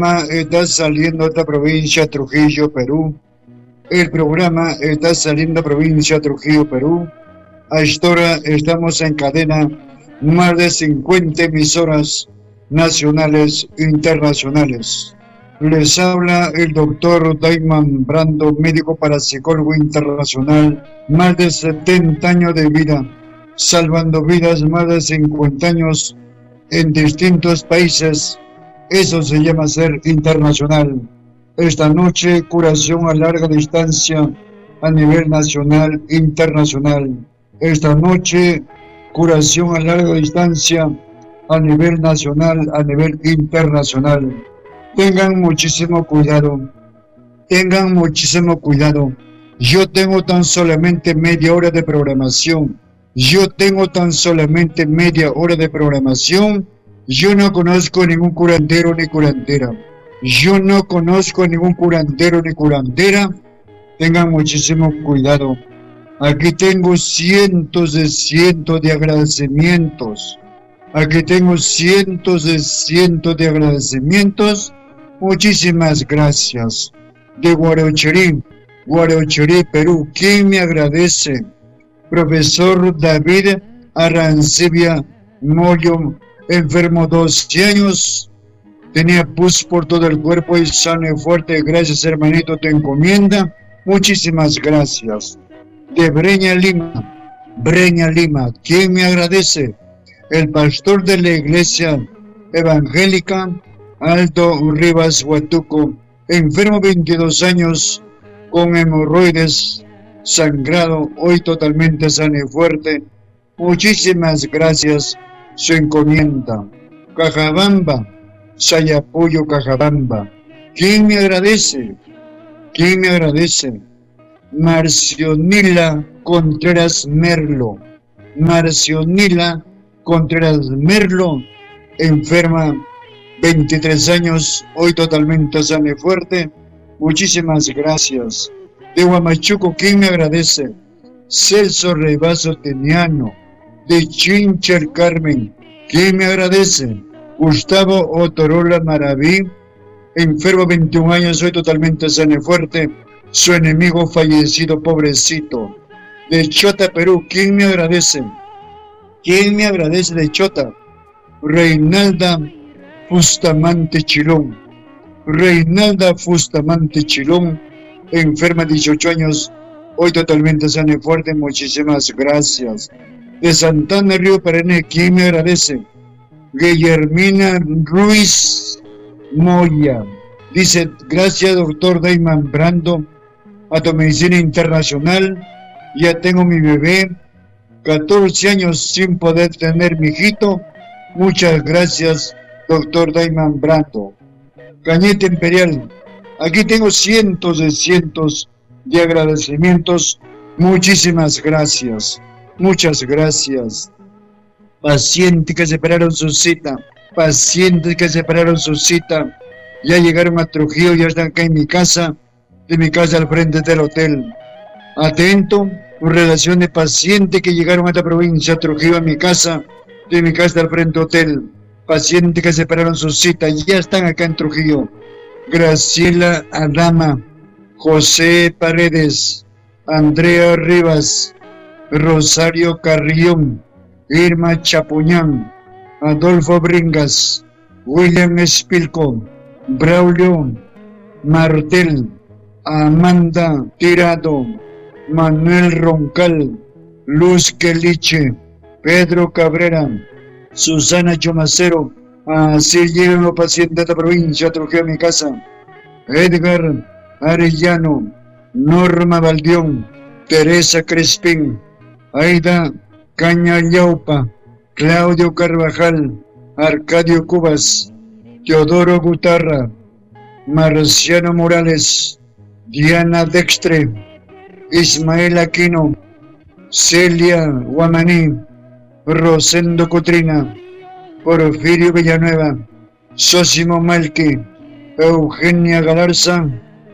programa está saliendo de esta provincia Trujillo, Perú. El programa está saliendo de provincia Trujillo, Perú. A esta hora estamos en cadena más de 50 emisoras nacionales e internacionales. Les habla el doctor Dayman Brando, médico parapsicólogo internacional, más de 70 años de vida, salvando vidas, más de 50 años en distintos países. Eso se llama ser internacional. Esta noche, curación a larga distancia a nivel nacional e internacional. Esta noche, curación a larga distancia a nivel nacional, a nivel internacional. Tengan muchísimo cuidado. Tengan muchísimo cuidado. Yo tengo tan solamente media hora de programación. Yo tengo tan solamente media hora de programación. Yo no conozco ningún curandero ni curandera. Yo no conozco ningún curandero ni curandera. Tengan muchísimo cuidado. Aquí tengo cientos de agradecimientos. Aquí tengo cientos de agradecimientos. Muchísimas gracias. De Guarochirí, Perú. ¿Quién me agradece? Profesor David Arancibia Moyo, enfermo 12 años. Tenía pus por todo el cuerpo y sano y fuerte. Gracias, hermanito, te encomienda. Muchísimas gracias. De Breña, Lima. ¿Quién me agradece? El pastor de la iglesia evangélica, Aldo Rivas Huatuco, enfermo 22 años, con hemorroides, sangrado, hoy totalmente sano y fuerte. Muchísimas gracias, su encomienda. Cajabamba, Sayapuyo, Cajabamba. ¿Quién me agradece? ¿Quién me agradece? Marcionila Contreras Merlo. Marcionila Contreras Merlo, enferma 23 años, hoy totalmente sana y fuerte. Muchísimas gracias. De Huamachuco, ¿quién me agradece? Celso Rebaso Teniano. De Chinchar Carmen, ¿quién me agradece? Gustavo Otorola Maraví, enfermo 21 años, hoy totalmente sano y fuerte. Su enemigo fallecido, pobrecito. De Chota, Perú, ¿quién me agradece? ¿Quién me agradece de Chota? Reinalda Bustamante Chilón. Reinalda Bustamante Chilón, enferma 18 años, hoy totalmente sana y fuerte. Muchísimas gracias. De Santana Río Perenne, ¿quién me agradece? Guillermina Ruiz Moya. Dice, gracias doctor Dayman Brando, a tu medicina internacional. Ya tengo mi bebé, 14 años sin poder tener mi hijito. Muchas gracias, doctor Dayman Brando. Cañete Imperial, aquí tengo cientos de agradecimientos. Muchísimas gracias. Muchas gracias. Pacientes que separaron su cita. Pacientes que separaron su cita. Ya llegaron a Trujillo, ya están acá en mi casa. De mi casa al frente del hotel. Atento, con relación de pacientes que llegaron a esta provincia, Trujillo, a mi casa. De mi casa al frente hotel. Pacientes que separaron su cita, ya están acá en Trujillo. Graciela Adama, José Paredes, Andrea Rivas, Rosario Carrión, Irma Chapuñán, Adolfo Bringas, William Espilco, Braulio Martel, Amanda Tirado, Manuel Roncal, Luz Quelliche, Pedro Cabrera, Susana Chomacero. Así llegan los pacientes de esta provincia, Trujillo a mi casa. Edgar Arellano, Norma Valdión, Teresa Crespín, Aida Cañayaupa, Claudio Carvajal, Arcadio Cubas, Teodoro Gutarra, Marciano Morales, Diana Dextre, Ismael Aquino, Celia Guamaní, Rosendo Cotrina, Porfirio Villanueva, Sósimo Malqui, Eugenia Galarza.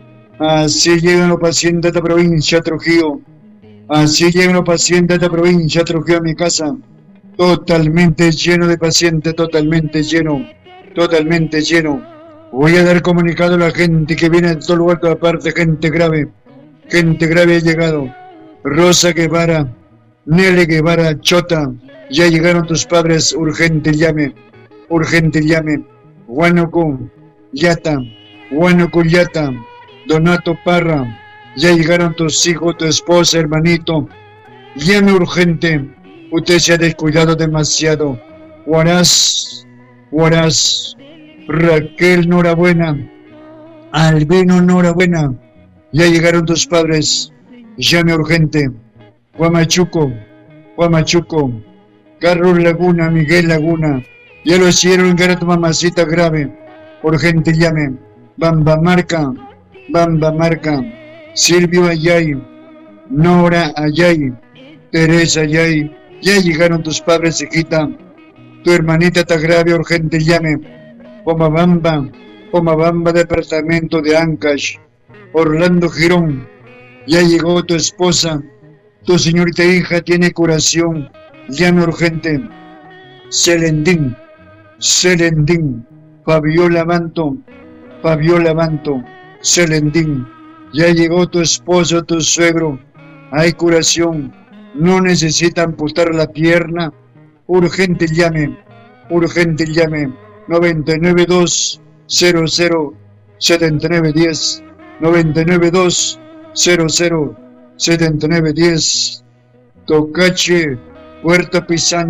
Así llegan los pacientes de esta provincia, Trujillo. Así llegan los pacientes de esta provincia, Trujillo, a mi casa. Totalmente lleno de pacientes, totalmente lleno. Voy a dar comunicado a la gente que viene de todo lugar, toda parte, gente grave. Gente grave ha llegado. Rosa Guevara, Nele Guevara, Chota. Ya llegaron tus padres, urgente llame. Urgente llame. Huánuco, Yata. Huánuco, Yata. Donato Parra. Ya llegaron tus hijos, tu esposa, hermanito. Llame urgente. Usted se ha descuidado demasiado. Huaraz, Huaraz. Raquel, enhorabuena. Albino, enhorabuena. Ya llegaron tus padres. Llame urgente. Huamachuco, Huamachuco. Carlos Laguna, Miguel Laguna. Ya lo hicieron, que era tu mamacita grave. Urgente llame. Bamba Marca, Bamba Marca. Silvio Ayay, Nora Ayay, Teresa Ayay. Ya llegaron tus padres, hijita. Tu hermanita está grave, urgente llame. Pomabamba, departamento de Ancash. Orlando Girón, ya llegó tu esposa. Tu señorita hija tiene curación. Llame urgente. Selendín, Fabiola Banto, Selendín. Ya llegó tu esposo, tu suegro. Hay curación. No necesita amputar la pierna. Urgente llame. 992 00 7910. 992 00 7910. Tocache, Puerto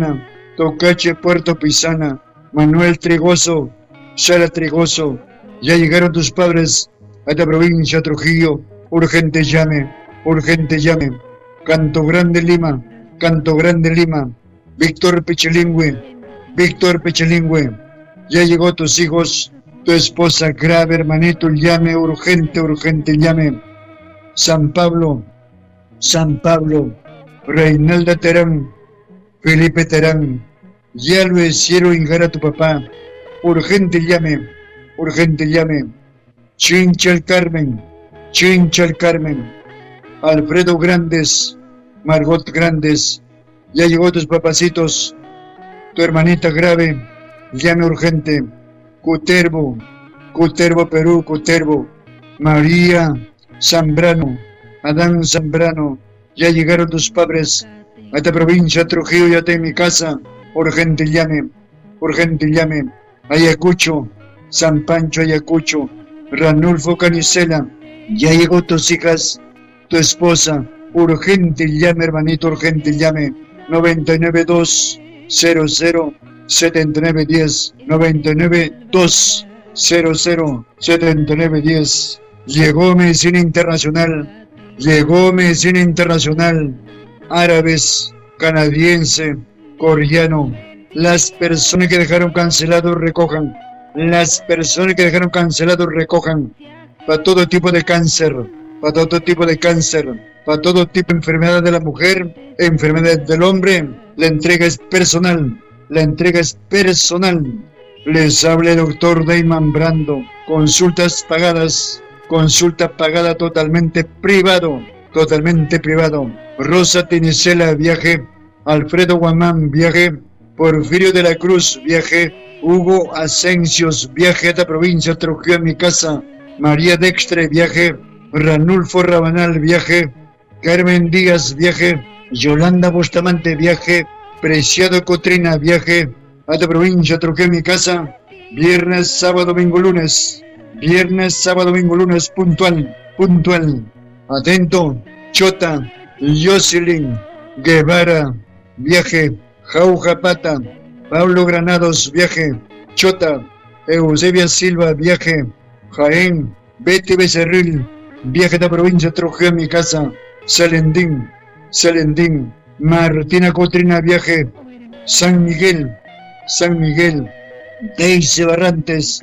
Pisana. Manuel Trigoso, Sara Trigoso. Ya llegaron tus padres a esta provincia, Trujillo. Urgente llame. Canto Grande Lima. Víctor Pechelingüe. Ya llegó tus hijos, tu esposa grave, hermanito. Llame urgente, llame. San Pablo. Reinalda Terán, Felipe Terán. Ya lo hicieron llegar a tu papá. Urgente llame. Chincha el Carmen. Alfredo Grandes, Margot Grandes. Ya llegó tus papacitos, tu hermanita grave. Llame urgente. Cutervo, Perú, María Zambrano, Adán Zambrano. Ya llegaron tus padres a esta provincia, Trujillo. Ya está en mi casa. Urgente llame. Ayacucho, San Pancho, Ayacucho. Ranulfo Canicela. Ya llegó tus hijas, tu esposa. Urgente llame, hermanito, urgente llame. 992 00 7910. 992 00 7910. Llegó medicina internacional. Árabes, canadiense, coreano. Las personas que dejaron cancelado recojan. Para todo tipo de cáncer. Para todo tipo de enfermedad de la mujer, enfermedad del hombre. La entrega es personal. Les habla el doctor Dayman Brando. Consulta pagada totalmente privado. Rosa Tinicela, viaje. Alfredo Guamán, viaje. Porfirio de la Cruz, viaje. Hugo Asencios, viaje a esta provincia, Trujillo, en mi casa. María Dextre, viaje. Ranulfo Rabanal, viaje. Carmen Díaz, viaje. Yolanda Bustamante, viaje. Preciado Cotrina, viaje a esta provincia, Trujillo, en mi casa. Viernes, sábado, domingo, lunes, puntual. Atento. Chota, Jocelyn Guevara, viaje. Jauja Pata, Pablo Granados, viaje. Chota, Eusebia Silva, viaje. Jaén, Betty Becerril, viaje de la provincia, Trujillo, en mi casa. Selendín, Martina Cotrina, viaje. San Miguel, Deise Barrantes,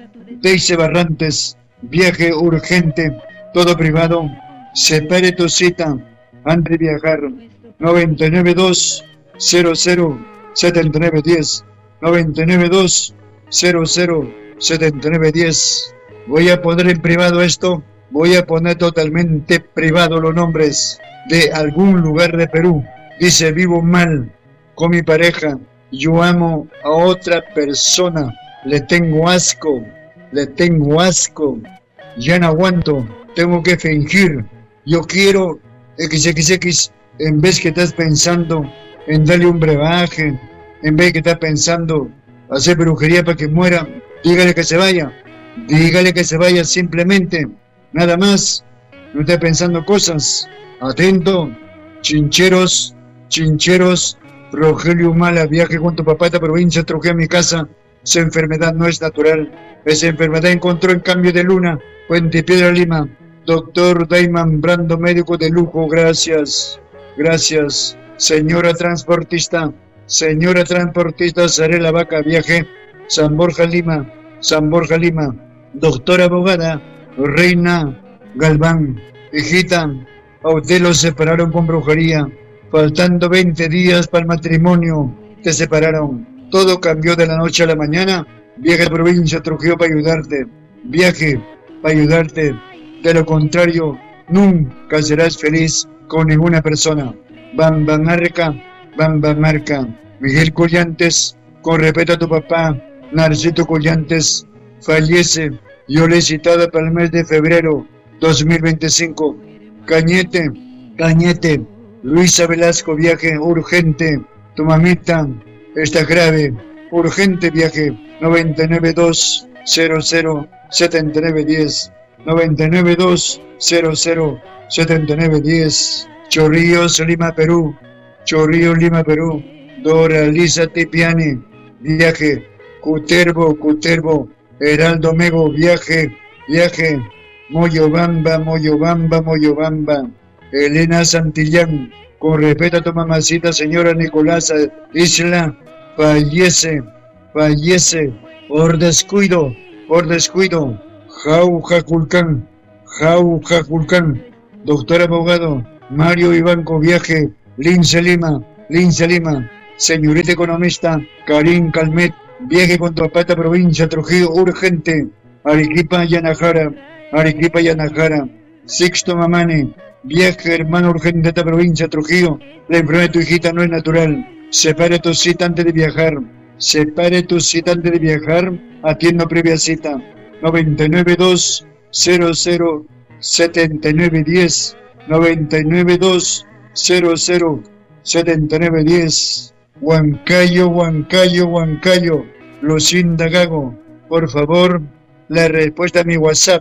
viaje urgente, todo privado. Separe tu cita antes de viajar. 992 00 7910. 992 00 7910. Voy a poner en privado esto. Voy a poner totalmente privado los nombres de algún lugar de Perú. Dice: vivo mal con mi pareja. Yo amo a otra persona. Le tengo asco. le tengo asco, ya no aguanto, tengo que fingir, yo quiero XXX, en vez que estás pensando en darle un brebaje, en vez que estás pensando hacer brujería para que muera, dígale que se vaya simplemente, nada más, no esté pensando cosas, atento, chincheros, Rogelio Humala, viaje con tu papá a esta provincia, Trujillo a mi casa, esa enfermedad no es natural, esa enfermedad encontró en cambio de luna, Puente Piedra Lima, doctor Daiman Brando, médico de lujo, gracias, señora transportista, Sarela Vaca, viaje, San Borja Lima, doctora abogada, Reina Galván, hijita, a usted lo separaron con brujería, faltando 20 días para el matrimonio, te separaron, todo cambió de la noche a la mañana, viaje a provincia Trujillo para ayudarte, de lo contrario, nunca serás feliz con ninguna persona. Bamba Marca, Miguel Collantes, con respeto a tu papá, Narcito Collantes, fallece, yo le he citado para el mes de febrero 2025. Cañete, Luisa Velasco, viaje urgente, tu mamita está grave, urgente viaje, 992007910, 992007910, Chorrillos, Lima, Perú, Dora Lisa Tipiani, viaje, Cuterbo, Heraldo Mego, viaje, Moyobamba, Elena Santillán, con respeto a tu mamacita, señora Nicolasa Isla, fallece, por descuido, Jauja Culcán, doctor abogado, Mario Ibanco, viaje, Lince Lima, señorita economista, Karim Calmet, viaje con tu papá a esta provincia, Trujillo, urgente, Arequipa Yanajara, Sixto Mamani, viaje hermano urgente a esta provincia, Trujillo, la enfermedad de tu hijita no es natural, separe tu cita antes de viajar, atiendo previa cita, 992007910, 992007910, Huancayo, Lucinda Gago, por favor, la respuesta a mi WhatsApp,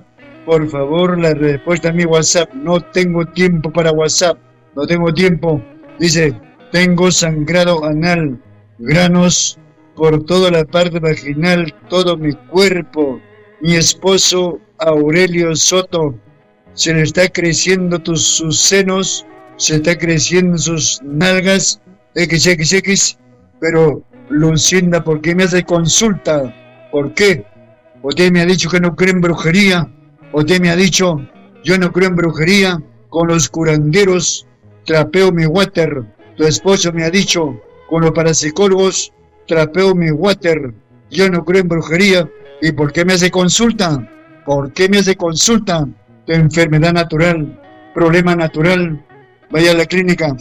no tengo tiempo para WhatsApp, dice, tengo sangrado anal, granos por toda la parte vaginal, todo mi cuerpo, mi esposo Aurelio Soto, se le está creciendo sus senos, se está creciendo sus nalgas, XXX, pero Lucinda, ¿por qué me hace consulta? ¿Por qué? Usted me ha dicho que no cree en brujería, yo no creo en brujería, con los curanderos trapeo mi water, tu esposo me ha dicho, con los parapsicólogos trapeo mi water, yo no creo en brujería, ¿y por qué me hace consulta? Tu enfermedad natural, problema natural, vaya a la clínica,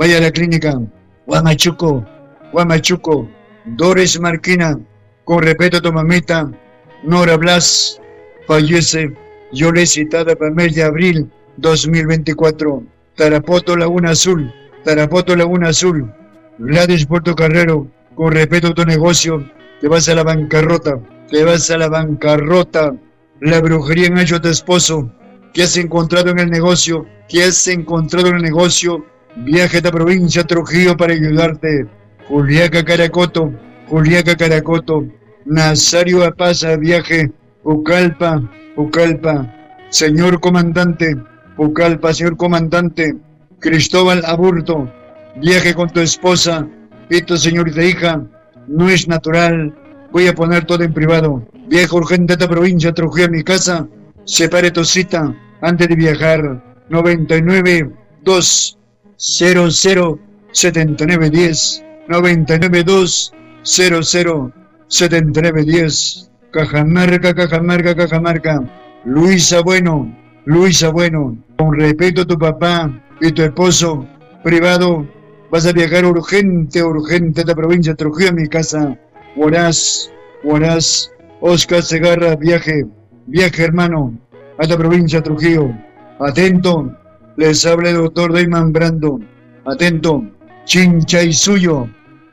Guamachuco, Doris Marquina, con respeto a tu mamita, Nora Blas, fallece, yo le he citado para el mes de abril 2024, Tarapoto Laguna Azul, Gladys Puerto Carrero, con respeto a tu negocio, te vas a la bancarrota, la brujería en hecho a tu esposo, ¿qué has encontrado en el negocio? Viaje a esta provincia Trujillo para ayudarte, Juliaca Caracoto, Nazario Apaza, viaje, Pucallpa, señor comandante, Cristóbal Aburto, viaje con tu esposa y tu señorita hija, no es natural, voy a poner todo en privado, viaje urgente a esta provincia, Trujillo a mi casa, separe tu cita antes de viajar, 992007910, 992007910, Cajamarca, Luisa Bueno, con respeto a tu papá y tu esposo, privado, vas a viajar urgente a esta provincia, Trujillo a mi casa, Huaraz, Oscar Segarra, viaje hermano, a la provincia de Trujillo. Atento, les habla el doctor Dayman Brando. Atento, Chincha y suyo,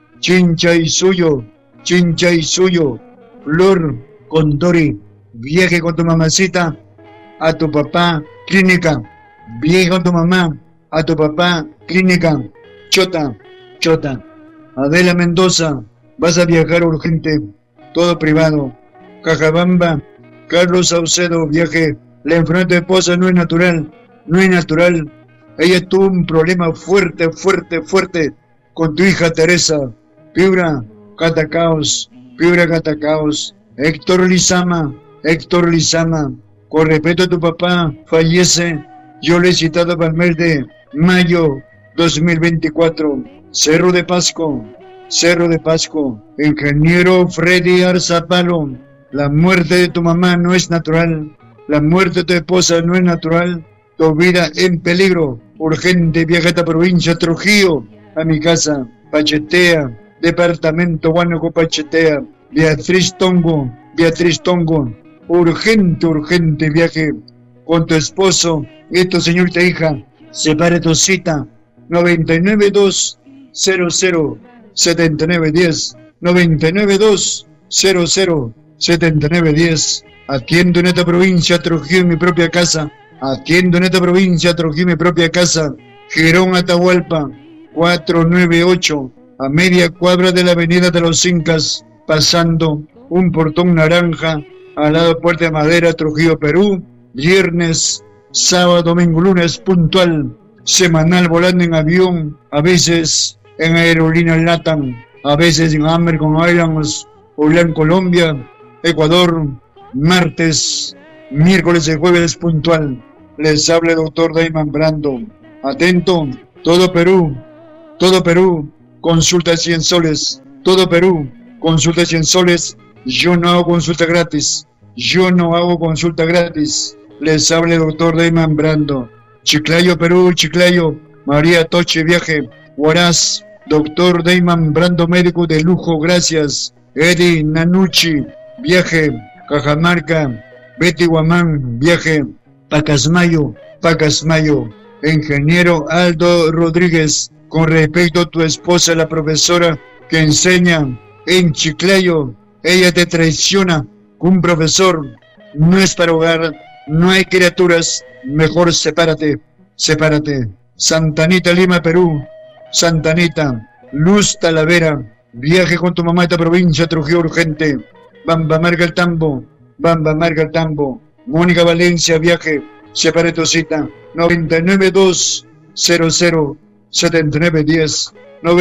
Flor Condori, viaje con tu mamacita a tu papá, clínica. Viaje con tu mamá a tu papá, clínica. Chota. Adela Mendoza, vas a viajar urgente, todo privado. Cajabamba, Carlos Saucedo, viaje. La enfermedad de tu esposa no es natural. Ella tuvo un problema fuerte con tu hija Teresa. Fibra Catacaos. Héctor Lizama, con respeto a tu papá, fallece. Yo le he citado para el mes de mayo 2024. Cerro de Pasco. Ingeniero Freddy Arzapalo, la muerte de tu mamá no es natural. La muerte de tu esposa no es natural. Tu vida en peligro. Urgente, viaja a esta provincia, Trujillo, a mi casa. Pachetea, departamento Huánuco, Pachetea. Beatriz Tongo. Urgente viaje con tu esposo y tu señorita hija. Separe tu cita. 992007910. 992007910. Atiendo en esta provincia, Trujillo, en mi propia casa. Girón Atahualpa, 498, a media cuadra de la avenida de los Incas, pasando un portón naranja, al lado de Puerta de Madera, Trujillo, Perú. Viernes, sábado, domingo, lunes, puntual. Semanal, volando en avión, a veces en aerolínea LATAM, a veces en American Airlines, Orlando, Colombia, Ecuador. Martes, miércoles y jueves, puntual. Les habla el doctor Dayman Brando. Atento, todo Perú, consulta 100 soles. Todo Perú, consulta 100 soles. Yo no hago consulta gratis. Les habla el doctor Dayman Brando. Chiclayo, Perú, María Toche, viaje. Huaraz, doctor Dayman Brando, médico de lujo, gracias. Eddie Nanucci, viaje. Cajamarca, Betty Guamán, viaje. Pacasmayo. Ingeniero Aldo Rodríguez, con respecto a tu esposa, la profesora que enseña en Chiclayo, ella te traiciona. Un profesor no es para hogar, no hay criaturas, mejor sepárate. Santanita, Lima, Perú. Luz Talavera, viaje con tu mamá a esta provincia, Trujillo, urgente. Bamba Marga el Tambo. Mónica Valencia, viaje. Separe tu cita. 992007910.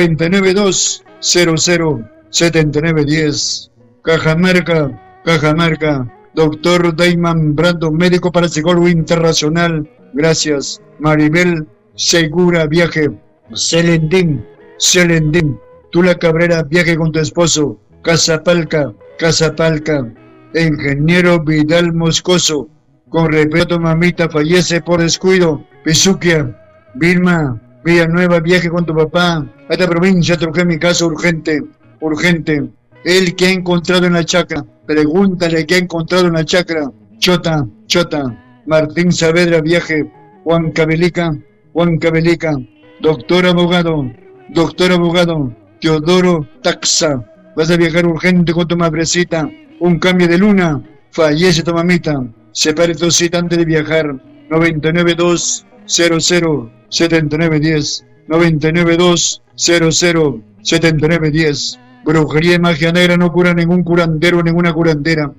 992007910. Cajamarca. Doctor Dayman Brando, médico parapsicólogo internacional. Gracias. Maribel Segura, viaje. Selendín. Tula Cabrera, viaje con tu esposo. Casapalca. Ingeniero Vidal Moscoso, con respeto a tu mamita, fallece por descuido. Pizuquia. Vilma Villanueva, viaje con tu papá a esta provincia, Trujillo, mi casa, urgente. El que ha encontrado en la chacra, pregúntale qué ha encontrado en la chacra. Chota. Martín Saavedra, viaje. Juan Cabelica. Doctor abogado, Teodoro Taxa, vas a viajar urgente con tu madrecita. Un cambio de luna, fallece tu mamita. Separe tu cita antes de viajar. 992007910. 992007910. Brujería de magia negra no cura ningún curandero o ninguna curandera.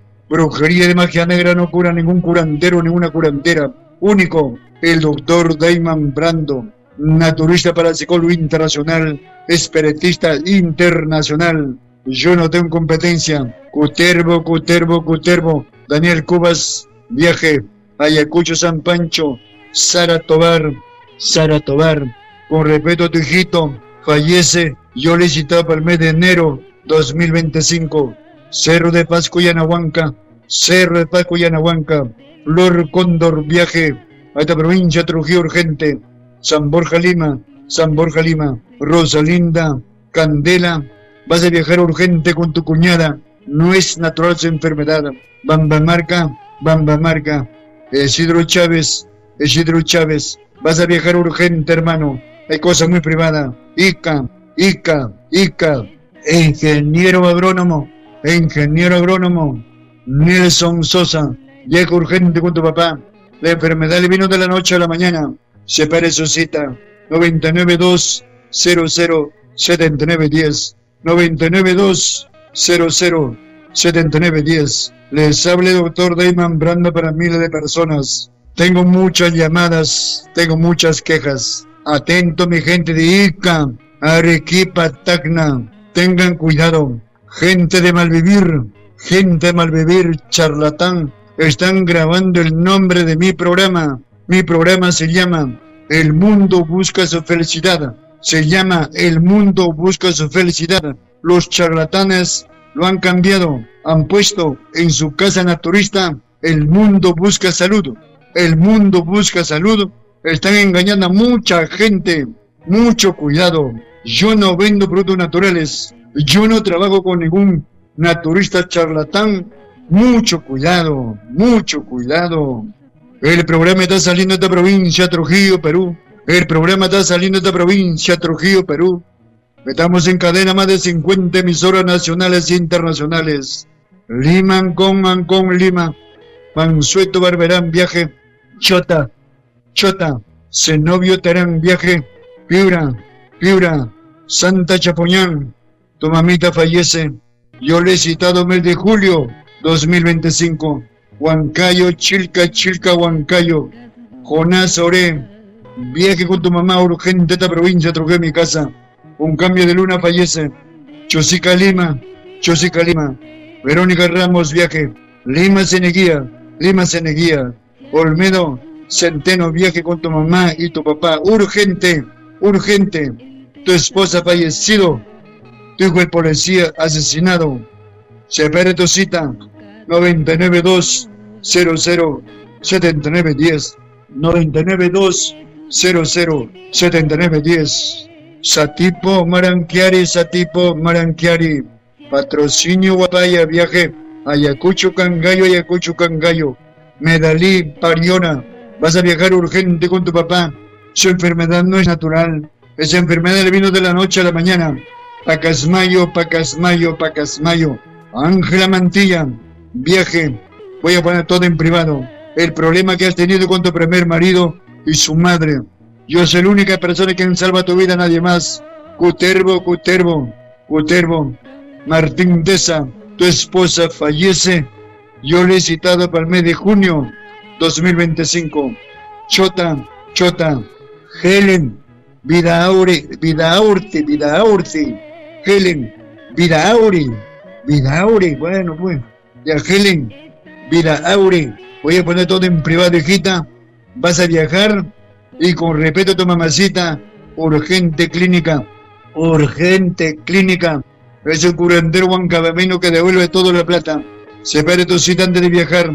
Único, el doctor Dayman Brando, naturista parapsicólogo internacional, espiritista internacional. Yo no tengo competencia. Cutervo. Daniel Cubas, viaje. Ayacucho, San Pancho. Sara Tobar. Con respeto a tu hijito, fallece. Yo le he citado para el mes de enero 2025. Cerro de Pasco y Anahuanca. Flor Cóndor, viaje a esta provincia, Trujillo, urgente. San Borja, Lima. Rosalinda Candela, vas a viajar urgente con tu cuñada no es natural su enfermedad. Bamba marca, Isidro Chávez, vas a viajar urgente, hermano, hay cosa muy privada. Ica, ingeniero agrónomo, Nelson Sosa, llega urgente con tu papá, la enfermedad le vino de la noche a la mañana, separe su cita, 992007910, 992007910. Les hable doctor Dayman Brando para miles de personas. Tengo muchas llamadas, tengo muchas quejas. Atento mi gente de Ica, Arequipa, Tacna. Tengan cuidado. Gente de malvivir, charlatán. Están grabando el nombre de mi programa. Mi programa se llama El Mundo Busca Su Felicidad. Los charlatanes lo han cambiado. Han puesto en su casa naturista El Mundo Busca Salud. Están engañando a mucha gente. Mucho cuidado. Yo no vendo productos naturales. Yo no trabajo con ningún naturista charlatán. Mucho cuidado. El programa está saliendo de esta provincia, Trujillo, Perú. Estamos en cadena más de 50 emisoras nacionales e internacionales. Lima, Lima. Mansueto, Barberán, viaje. Chota, Zenobio, Terán, viaje. Piura, Santa Chapoñán. Tu mamita fallece. Yo le he citado mes de julio 2025. Huancayo, Chilca, Huancayo. Jonás Oré, viaje con tu mamá urgente a esta provincia, Trujillo, mi casa. Un cambio de luna, fallece. Chosica, Lima. Verónica Ramos, viaje. Lima Ceneguía. Olmedo Centeno, viaje con tu mamá y tu papá. Urgente. Tu esposa fallecido. Tu hijo el policía asesinado. Separe tu cita. 992007910. 992007910. Satipo Maranquiari. Patrocinio Guapaya, viaje. Ayacucho Cangallo. Medalí Pariona. Vas a viajar urgente con tu papá. Su enfermedad no es natural. Esa enfermedad le vino de la noche a la mañana. Pacasmayo. Ángela Mantilla, viaje. Voy a poner todo en privado. El problema que has tenido con tu primer marido y su madre. Yo soy la única persona que salva tu vida, nadie más. Cutervo. Martín Deza, tu esposa fallece. Yo le he citado para el mes de junio 2025. Chota. Helen, Vidaurte. Helen, Vidaure. Bueno, pues. Ya, Helen, Vidaure. Voy a poner todo en privado, hijita. Vas a viajar y con respeto a tu mamacita, urgente clínica. Es el curandero huancabameno que devuelve toda la plata. Separe tu cita antes de viajar.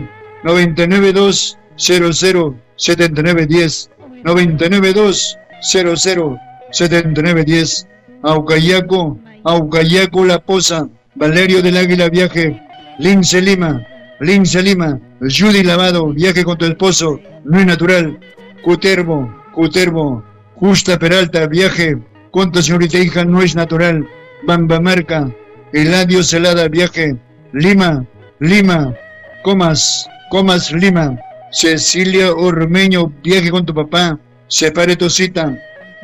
992007910. 992007910. Aucayaco, La Poza. Valerio del Águila, viaje. Lince Lima. Judy Lavado, viaje con tu esposo, no es natural. Cutervo. Justa Peralta, viaje con tu señorita hija, no es natural. Bambamarca. Eladio Celada, viaje. Lima. Comas, Lima. Cecilia Ormeño, viaje con tu papá. Separe tu cita.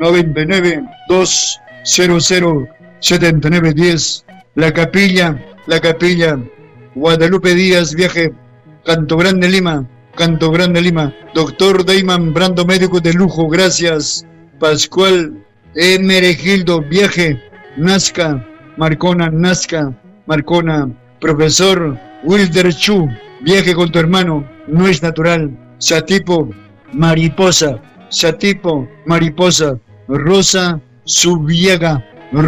992007910. La Capilla. Guadalupe Díaz, viaje. Canto Grande, Lima. Doctor Dayman Brando, médico de lujo, gracias. Pascual Meregildo, viaje. Nazca. Marcona. Profesor Wilder Chu, viaje con tu hermano, no es natural. Satipo Mariposa. Rosa Subiega.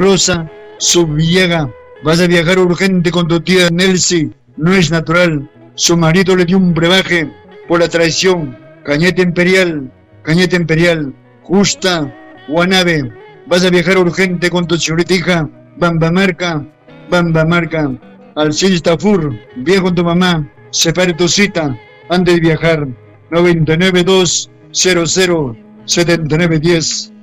Vas a viajar urgente con tu tía Nelcy, no es natural. Su marido le dio un brebaje por la traición. Cañete Imperial. Justa Guanave. Vas a viajar urgente con tu señorita hija. Bambamarca. Alcides Tafur, viejo con tu mamá, separe tu cita antes de viajar. 992007910,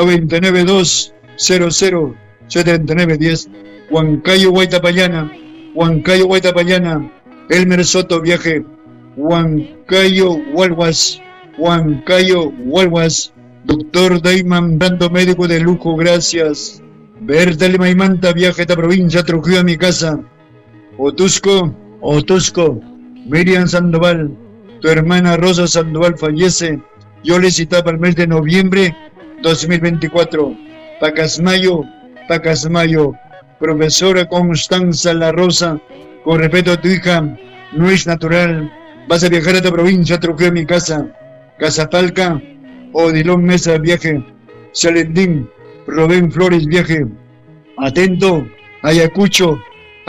992007910. Huancayo Guaitapayana, Huancayo Guaitapayana, Elmer Soto viaje, Huancayo Hualhuas, Huancayo Hualhuas, doctor Dayman Brando, médico de lujo, gracias. Berta Lima y Manta, viaje a esta provincia, Trujillo a mi casa. Otusco, Miriam Sandoval, tu hermana Rosa Sandoval fallece. Yo le citaba para el mes de noviembre 2024. Pacasmayo, profesora Constanza La Rosa, con respeto a tu hija, no es natural. Vas a viajar a esta provincia, Trujillo a mi casa. Casapalca, Odilón Mesa, viaje. Salendín, Rubén Flores, viaje. Atento, Ayacucho,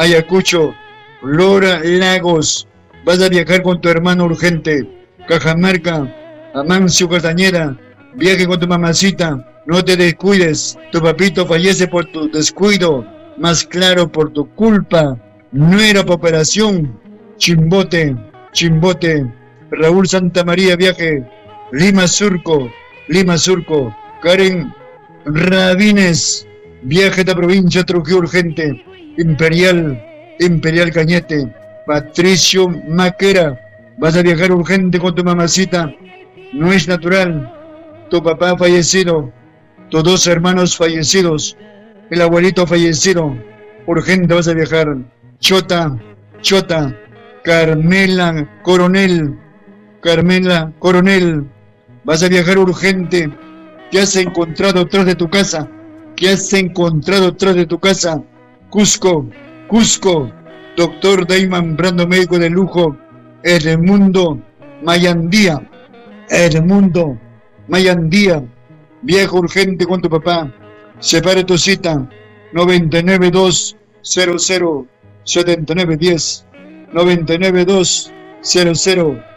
Flora Lagos, vas a viajar con tu hermano urgente. Cajamarca, Amancio Castañeda, viaje con tu mamacita, no te descuides, tu papito fallece por tu descuido, más claro por tu culpa, no era por operación. Chimbote, Raúl Santamaría, viaje. Lima Surco, Karen Rabines, viaje a esta provincia, Trujillo urgente. Imperial Cañete, Patricio Maquera, vas a viajar urgente con tu mamacita, no es natural, tu papá fallecido, tus dos hermanos fallecidos, el abuelito fallecido, urgente vas a viajar. Chota, Carmela Coronel, vas a viajar urgente. ¿Qué has encontrado atrás de tu casa? Cusco, doctor Dayman Brando, médico de lujo, Edmundo Mayandía, viejo urgente con tu papá, separe tu cita, 992007910, 992007910.